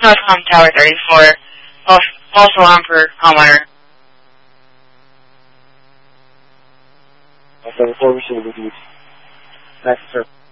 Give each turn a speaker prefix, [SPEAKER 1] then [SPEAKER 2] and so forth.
[SPEAKER 1] Telecom Tower 34, false alarm for homeowner.
[SPEAKER 2] Okay, before we should reduce. Next, sir.